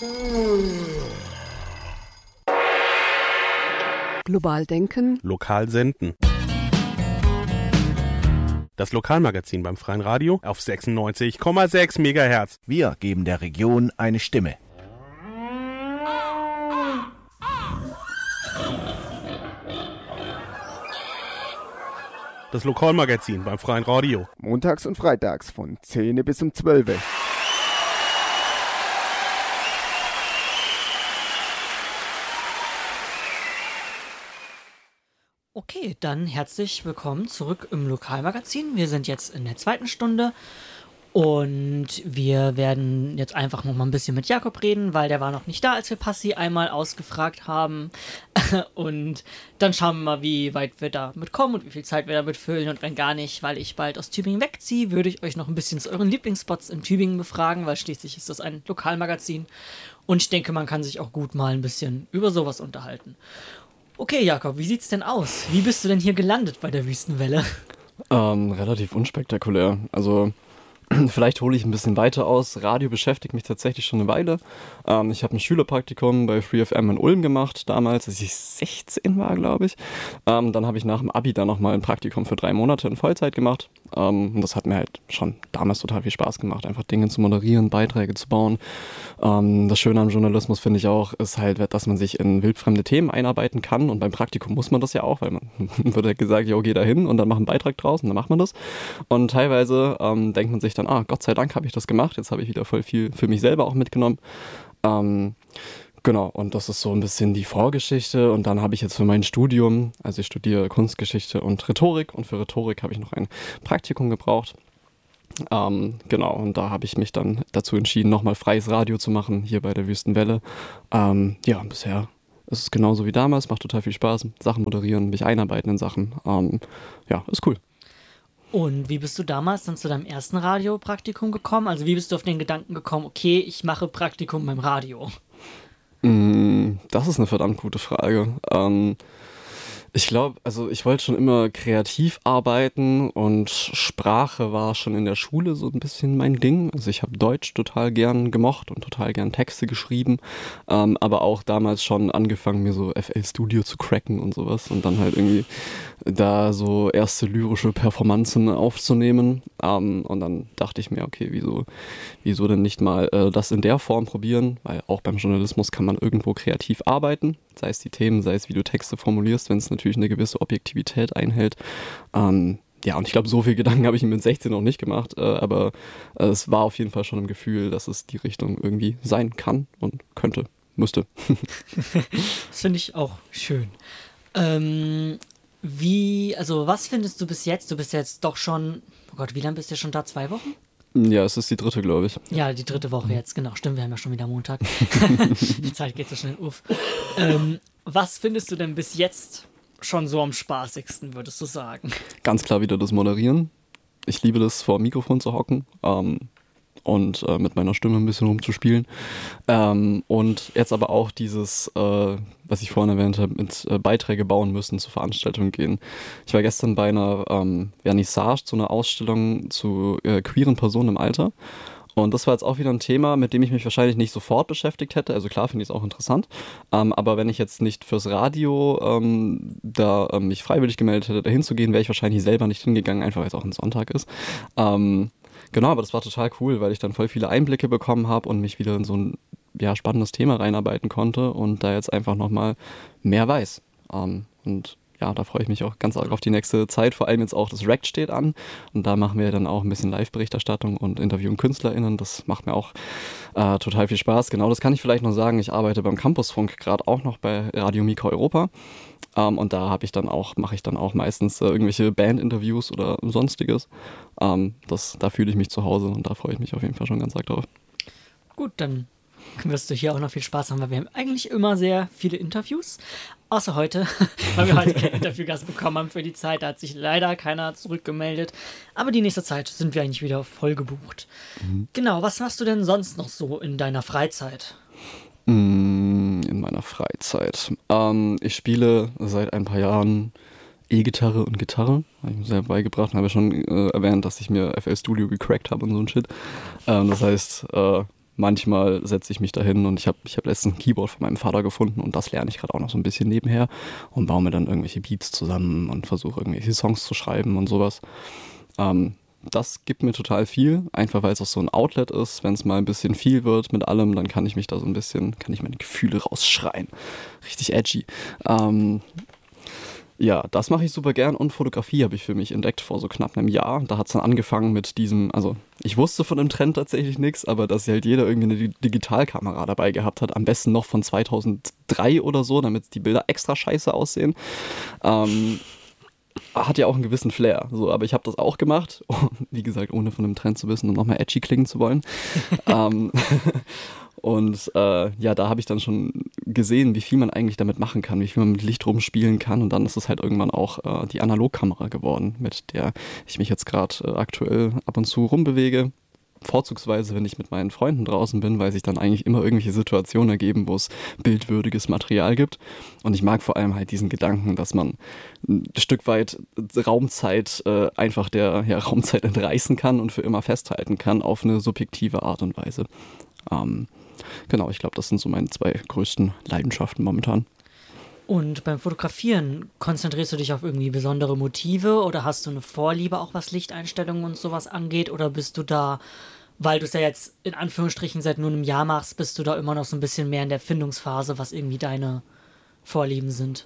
Global denken. Lokal senden. Das Lokalmagazin beim Freien Radio auf 96,6 MHz. Wir geben der Region eine Stimme. Das Lokalmagazin beim Freien Radio. Montags und freitags von 10 bis um 12. Okay, dann herzlich willkommen zurück im Lokalmagazin. Wir sind jetzt in der zweiten Stunde und wir werden jetzt einfach noch mal ein bisschen mit Jakob reden, weil der war noch nicht da, als wir Passi einmal ausgefragt haben. Und dann schauen wir mal, wie weit wir damit kommen und wie viel Zeit wir damit füllen. Und wenn gar nicht, weil ich bald aus Tübingen wegziehe, würde ich euch noch ein bisschen zu euren Lieblingsspots in Tübingen befragen, weil schließlich ist das ein Lokalmagazin. Und ich denke, man kann sich auch gut mal ein bisschen über sowas unterhalten. Okay, Jakob, wie sieht's denn aus? Wie bist du denn hier gelandet bei der Wüstenwelle? Relativ unspektakulär. Also vielleicht hole ich ein bisschen weiter aus. Radio beschäftigt mich tatsächlich schon eine Weile. Ich habe ein Schülerpraktikum bei FreeFM in Ulm gemacht, damals, als ich 16 war, glaube ich. Dann habe ich nach dem Abi dann nochmal ein Praktikum für 3 Monate in Vollzeit gemacht. Und das hat mir halt schon damals total viel Spaß gemacht, einfach Dinge zu moderieren, Beiträge zu bauen. Das Schöne am Journalismus, finde ich auch, ist halt, dass man sich in wildfremde Themen einarbeiten kann. Und beim Praktikum muss man das ja auch, weil man wird halt gesagt, jo, geh da hin und dann mach einen Beitrag draus und dann macht man das. Und teilweise denkt man sich dann, Gott sei Dank habe ich das gemacht, jetzt habe ich wieder voll viel für mich selber auch mitgenommen. Genau, und das ist so ein bisschen die Vorgeschichte. Und dann habe ich jetzt für mein Studium, also ich studiere Kunstgeschichte und Rhetorik, und für Rhetorik habe ich noch ein Praktikum gebraucht. Genau, und da habe ich mich dann dazu entschieden, nochmal freies Radio zu machen, hier bei der Wüstenwelle. Ja, bisher ist es genauso wie damals, macht total viel Spaß, Sachen moderieren, mich einarbeiten in Sachen. Ja, ist cool. Und wie bist du damals dann zu deinem ersten Radiopraktikum gekommen? Also wie bist du auf den Gedanken gekommen, okay, ich mache Praktikum beim Radio? Das ist eine verdammt gute Frage. Ich glaube, also ich wollte schon immer kreativ arbeiten und Sprache war schon in der Schule so ein bisschen mein Ding. Also ich habe Deutsch total gern gemocht und total gern Texte geschrieben, aber auch damals schon angefangen, mir so FL Studio zu cracken und sowas und dann halt irgendwie da so erste lyrische Performanzen aufzunehmen. Und dann dachte ich mir, okay, wieso denn nicht mal das in der Form probieren, weil auch beim Journalismus kann man irgendwo kreativ arbeiten, sei es die Themen, sei es wie du Texte formulierst, wenn es natürlich eine gewisse Objektivität einhält. Ja, und ich glaube, so viel Gedanken habe ich mir mit 16 noch nicht gemacht, aber es war auf jeden Fall schon im Gefühl, dass es die Richtung irgendwie sein kann und könnte, müsste. Das finde ich auch schön. Was findest du bis jetzt? Du bist jetzt doch schon, oh Gott, wie lange bist du schon da? 2 Wochen? Ja, es ist die 3., glaube ich. Ja, die 3. Woche jetzt, genau. Stimmt, wir haben ja schon wieder Montag. Die Zeit geht so schnell auf. Was findest du denn bis jetzt schon so am spaßigsten, würdest du sagen? Ganz klar wieder das Moderieren. Ich liebe das, vor dem Mikrofon zu hocken. Und mit meiner Stimme ein bisschen rumzuspielen. Und jetzt aber auch dieses, was ich vorhin erwähnt habe, mit Beiträge bauen müssen, zu Veranstaltungen gehen. Ich war gestern bei einer Vernissage zu einer Ausstellung zu queeren Personen im Alter. Und das war jetzt auch wieder ein Thema, mit dem ich mich wahrscheinlich nicht sofort beschäftigt hätte. Also klar finde ich es auch interessant. Aber wenn ich jetzt nicht fürs Radio mich freiwillig gemeldet hätte, da hinzugehen, wäre ich wahrscheinlich selber nicht hingegangen, einfach weil es auch ein Sonntag ist. Genau, aber das war total cool, weil ich dann voll viele Einblicke bekommen habe und mich wieder in so ein spannendes Thema reinarbeiten konnte und da jetzt einfach nochmal mehr weiß. Und ja, da freue ich mich auch ganz arg auf die nächste Zeit. Vor allem jetzt auch das RECT steht an und da machen wir dann auch ein bisschen Live-Berichterstattung und interviewen KünstlerInnen. Das macht mir auch total viel Spaß. Genau, das kann ich vielleicht noch sagen. Ich arbeite beim Campusfunk gerade auch noch bei Radio Mikro Europa. Und da mache ich dann auch meistens irgendwelche Bandinterviews oder sonstiges. Da fühle ich mich zu Hause und da freue ich mich auf jeden Fall schon ganz arg drauf. Gut, dann wirst du hier auch noch viel Spaß haben, weil wir haben eigentlich immer sehr viele Interviews. Außer heute, weil wir heute keinen Interviewgast bekommen haben für die Zeit. Da hat sich leider keiner zurückgemeldet. Aber die nächste Zeit sind wir eigentlich wieder voll gebucht. Genau, was machst du denn sonst noch so in deiner Freizeit? In meiner Freizeit. Ich spiele seit ein paar Jahren E-Gitarre und Gitarre. Habe ich mir selber beigebracht und habe schon erwähnt, dass ich mir FL Studio gecrackt habe und so ein Shit. Das heißt, manchmal setze ich mich dahin und ich hab letztens ein Keyboard von meinem Vater gefunden und das lerne ich gerade auch noch so ein bisschen nebenher und baue mir dann irgendwelche Beats zusammen und versuche irgendwelche Songs zu schreiben und sowas. Das gibt mir total viel, einfach weil es auch so ein Outlet ist. Wenn es mal ein bisschen viel wird mit allem, dann kann ich mich da so ein bisschen, kann ich meine Gefühle rausschreien. Richtig edgy. Ja, das mache ich super gern und Fotografie habe ich für mich entdeckt vor so knapp einem Jahr. Da hat es dann angefangen mit diesem, also ich wusste von dem Trend tatsächlich nichts, aber dass halt jeder irgendwie eine Digitalkamera dabei gehabt hat, am besten noch von 2003 oder so, damit die Bilder extra scheiße aussehen. Hat ja auch einen gewissen Flair, so, aber ich habe das auch gemacht, wie gesagt, ohne von dem Trend zu wissen und nochmal edgy klingen zu wollen. Und ja, da habe ich dann schon gesehen, wie viel man eigentlich damit machen kann, wie viel man mit Licht rumspielen kann. Und dann ist es halt irgendwann auch die Analogkamera geworden, mit der ich mich jetzt gerade aktuell ab und zu rumbewege. Vorzugsweise, wenn ich mit meinen Freunden draußen bin, weil sich dann eigentlich immer irgendwelche Situationen ergeben, wo es bildwürdiges Material gibt. Und ich mag vor allem halt diesen Gedanken, dass man ein Stück weit Raumzeit einfach der Raumzeit entreißen kann und für immer festhalten kann auf eine subjektive Art und Weise. Genau, ich glaube, das sind so meine zwei größten Leidenschaften momentan. Und beim Fotografieren, konzentrierst du dich auf irgendwie besondere Motive oder hast du eine Vorliebe auch, was Lichteinstellungen und sowas angeht? Oder bist du da, weil du es ja jetzt in Anführungsstrichen seit nur einem Jahr machst, bist du da immer noch so ein bisschen mehr in der Findungsphase, was irgendwie deine Vorlieben sind?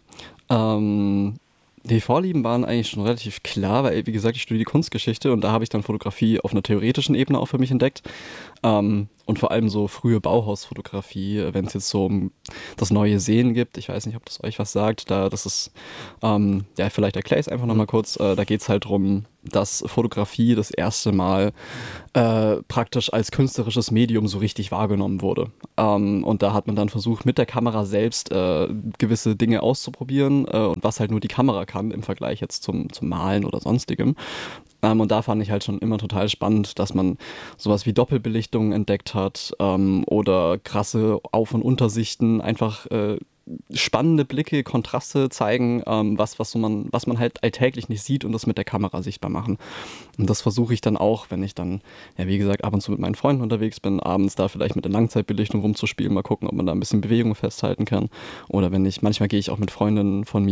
Die Vorlieben waren eigentlich schon relativ klar, weil, wie gesagt, ich studiere Kunstgeschichte und da habe ich dann Fotografie auf einer theoretischen Ebene auch für mich entdeckt. Und vor allem so frühe Bauhausfotografie, wenn es jetzt so um das neue Sehen gibt, ich weiß nicht, ob das euch was sagt, das ist, ja, vielleicht erkläre ich es einfach nochmal kurz, da geht es halt darum, dass Fotografie das erste Mal praktisch als künstlerisches Medium so richtig wahrgenommen wurde. Und da hat man dann versucht, mit der Kamera selbst gewisse Dinge auszuprobieren und was halt nur die Kamera kann im Vergleich jetzt zum Malen oder sonstigem. Und da fand ich halt schon immer total spannend, dass man sowas wie Doppelbelichtungen entdeckt hat oder krasse Auf- und Untersichten, einfach spannende Blicke, Kontraste zeigen, was man halt alltäglich nicht sieht und das mit der Kamera sichtbar machen. Und das versuche ich dann auch, wenn ich dann, ja wie gesagt, ab und zu mit meinen Freunden unterwegs bin, abends da vielleicht mit der Langzeitbelichtung rumzuspielen, mal gucken, ob man da ein bisschen Bewegung festhalten kann. Oder manchmal gehe ich auch mit Freundinnen von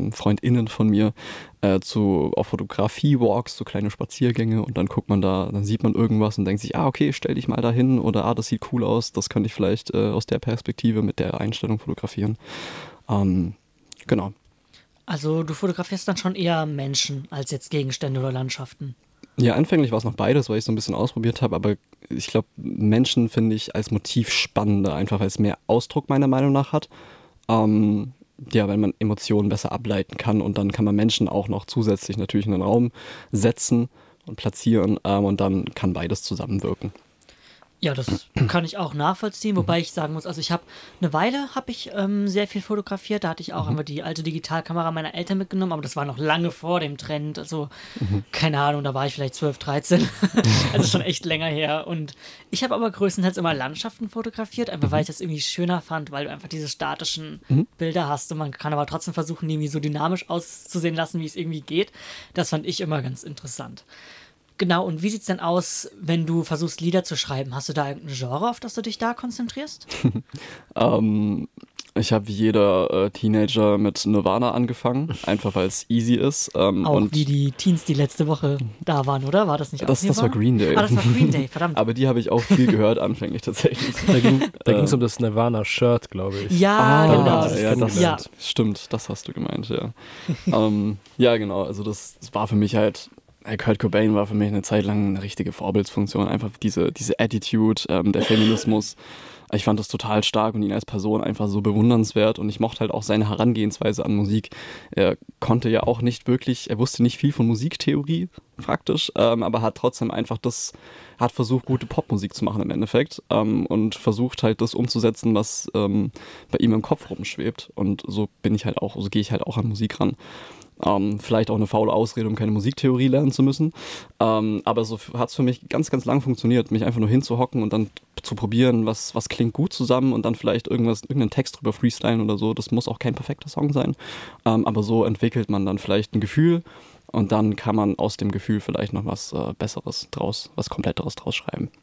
mir auf Fotografie-Walks, so kleine Spaziergänge und dann guckt man da, dann sieht man irgendwas und denkt sich, okay, stell dich mal da hin oder das sieht cool aus, das könnte ich vielleicht aus der Perspektive mit der Einstellung fotografieren. Genau. Also du fotografierst dann schon eher Menschen als jetzt Gegenstände oder Landschaften? Ja, anfänglich war es noch beides, weil ich so ein bisschen ausprobiert habe, aber ich glaube, Menschen finde ich als Motiv spannender, einfach weil es mehr Ausdruck meiner Meinung nach hat. Ja, weil man Emotionen besser ableiten kann und dann kann man Menschen auch noch zusätzlich natürlich in den Raum setzen und platzieren und dann kann beides zusammenwirken. Ja, das kann ich auch nachvollziehen, wobei ich sagen muss, also eine Weile habe ich sehr viel fotografiert, da hatte ich auch immer die alte Digitalkamera meiner Eltern mitgenommen, aber das war noch lange vor dem Trend, also keine Ahnung, da war ich vielleicht 12, 13, also schon echt länger her und ich habe aber größtenteils immer Landschaften fotografiert, einfach weil ich das irgendwie schöner fand, weil du einfach diese statischen Bilder hast und man kann aber trotzdem versuchen, die irgendwie so dynamisch auszusehen lassen, wie es irgendwie geht, das fand ich immer ganz interessant. Genau, und wie sieht's denn aus, wenn du versuchst, Lieder zu schreiben? Hast du da irgendein Genre, auf das du dich da konzentrierst? Ich habe wie jeder Teenager mit Nirvana angefangen, einfach weil es easy ist. Auch und wie die Teens, die letzte Woche da waren, oder? War das nicht auch das war Green Day. Das war Green Day, verdammt. Aber die habe ich auch viel gehört anfänglich tatsächlich. Da ging es um das Nirvana-Shirt, glaube ich. Ja, genau. Ja, stimmt, das hast du gemeint, ja. Ja, genau, also das war für mich halt, Kurt Cobain war für mich eine Zeit lang eine richtige Vorbildsfunktion, einfach diese Attitude, der Feminismus. Ich fand das total stark und ihn als Person einfach so bewundernswert und ich mochte halt auch seine Herangehensweise an Musik. Er konnte ja auch nicht wirklich, er wusste nicht viel von Musiktheorie praktisch, aber hat trotzdem einfach hat versucht, gute Popmusik zu machen im Endeffekt und versucht halt das umzusetzen, was bei ihm im Kopf rumschwebt und so gehe ich halt auch an Musik ran. Vielleicht auch eine faule Ausrede, um keine Musiktheorie lernen zu müssen. Aber so hat es für mich ganz, ganz lang funktioniert, mich einfach nur hinzuhocken und dann zu probieren, was klingt gut zusammen und dann vielleicht irgendeinen Text drüber freestylen oder so. Das muss auch kein perfekter Song sein. Aber so entwickelt man dann vielleicht ein Gefühl und dann kann man aus dem Gefühl vielleicht noch was Besseres was Kompletteres draus schreiben.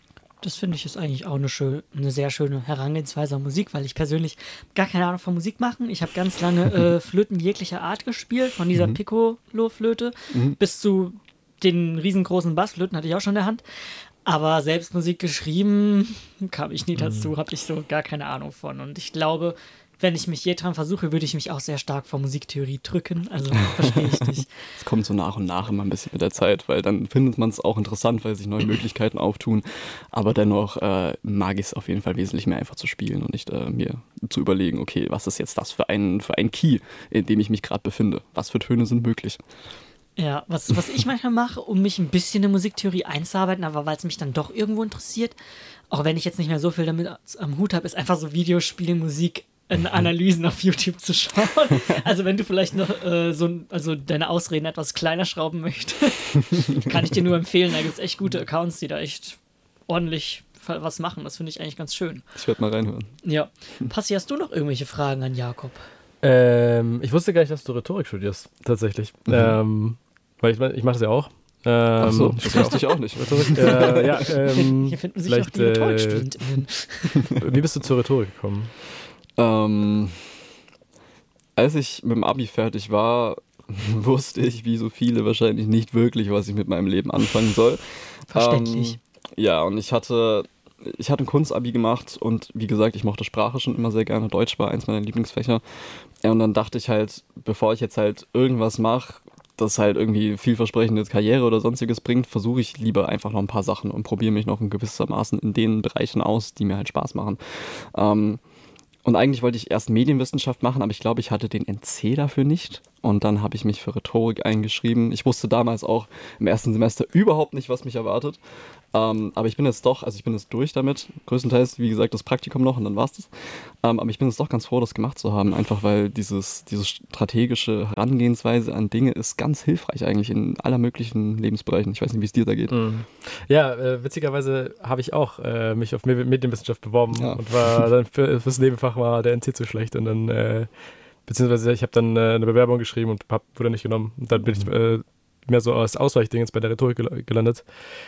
Das finde ich ist eigentlich auch eine sehr schöne Herangehensweise an Musik, weil ich persönlich gar keine Ahnung von Musik machen. Ich habe ganz lange Flöten jeglicher Art gespielt, von dieser Piccolo-Flöte bis zu den riesengroßen Bassflöten hatte ich auch schon in der Hand. Aber selbst Musik geschrieben kam ich nie dazu, habe ich so gar keine Ahnung von. Und ich glaube, wenn ich mich je dran versuche, würde ich mich auch sehr stark vor Musiktheorie drücken. Also verstehe ich dich. Es kommt so nach und nach immer ein bisschen mit der Zeit, weil dann findet man es auch interessant, weil sich neue Möglichkeiten auftun. Aber dennoch mag ich es auf jeden Fall wesentlich mehr einfach zu spielen und nicht mir zu überlegen, okay, was ist jetzt das für ein Key, in dem ich mich gerade befinde? Was für Töne sind möglich? Ja, was ich manchmal mache, um mich ein bisschen in Musiktheorie einzuarbeiten, aber weil es mich dann doch irgendwo interessiert, auch wenn ich jetzt nicht mehr so viel damit am Hut habe, ist einfach so Videospielmusik Analysen auf YouTube zu schauen. Also wenn du vielleicht noch deine Ausreden etwas kleiner schrauben möchtest, kann ich dir nur empfehlen, da gibt es echt gute Accounts, die da echt ordentlich was machen. Das finde ich eigentlich ganz schön. Ich werde mal reinhören. Ja. Passi, hast du noch irgendwelche Fragen an Jakob? Ich wusste gar nicht, dass du Rhetorik studierst, tatsächlich. Weil ich mache das ja auch. Ach so, das wusste ich auch nicht. Rhetorik, Hier finden sich auch die Rhetorikstudentinnen. Wie bist du zur Rhetorik gekommen? Als ich mit dem Abi fertig war, wusste ich, wie so viele wahrscheinlich nicht wirklich, was ich mit meinem Leben anfangen soll. Verständlich. Ja, und ich hatte ein Kunstabi gemacht und wie gesagt, ich mochte Sprache schon immer sehr gerne. Deutsch war eins meiner Lieblingsfächer. Ja, und dann dachte ich halt, bevor ich jetzt halt irgendwas mache, das halt irgendwie vielversprechende Karriere oder sonstiges bringt, versuche ich lieber einfach noch ein paar Sachen und probiere mich noch in gewissermaßen in den Bereichen aus, die mir halt Spaß machen. Und eigentlich wollte ich erst Medienwissenschaft machen, aber ich glaube, ich hatte den NC dafür nicht. Und dann habe ich mich für Rhetorik eingeschrieben. Ich wusste damals auch im ersten Semester überhaupt nicht, was mich erwartet. Aber ich bin jetzt durch damit. Größtenteils, wie gesagt, das Praktikum noch und dann war's das. Aber ich bin jetzt doch ganz froh, das gemacht zu haben. Einfach weil diese strategische Herangehensweise an Dinge ist ganz hilfreich eigentlich in aller möglichen Lebensbereichen. Ich weiß nicht, wie es dir da geht. Ja, witzigerweise habe ich auch mich auf Medienwissenschaft beworben und war dann fürs Nebenfach war der NC zu schlecht und dann beziehungsweise ich habe dann eine Bewerbung geschrieben und wurde nicht genommen. Und dann bin ich mehr so als Ausweichding jetzt bei der Rhetorik gelandet.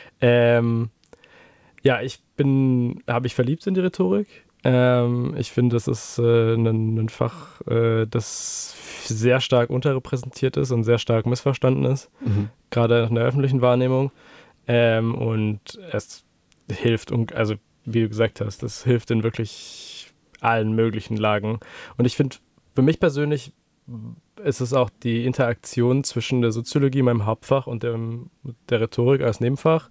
Ja, habe mich verliebt in die Rhetorik. Ich finde, das ist ein Fach, das sehr stark unterrepräsentiert ist und sehr stark missverstanden ist. Gerade in der öffentlichen Wahrnehmung. Und es hilft, also wie du gesagt hast, das hilft in wirklich allen möglichen Lagen. Und ich finde, für mich persönlich ist es auch die Interaktion zwischen der Soziologie, meinem Hauptfach, und der Rhetorik als Nebenfach.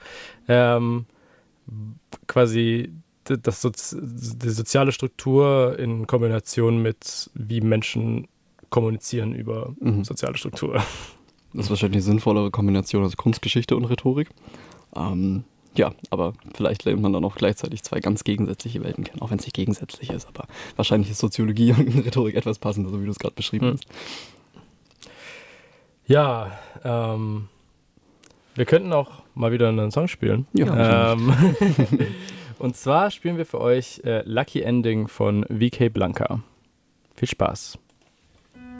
Quasi die soziale Struktur in Kombination mit, wie Menschen kommunizieren über soziale Struktur. Das ist wahrscheinlich eine sinnvollere Kombination als Kunstgeschichte und Rhetorik. Ja, aber vielleicht lernt man dann auch gleichzeitig zwei ganz gegensätzliche Welten kennen, auch wenn es nicht gegensätzlich ist. Aber wahrscheinlich ist Soziologie und Rhetorik etwas passender, so wie du es gerade beschrieben hast. Ja, wir könnten auch mal wieder einen Song spielen. Ja, und zwar spielen wir für euch Lucky Ending von VK Blanca. Viel Spaß.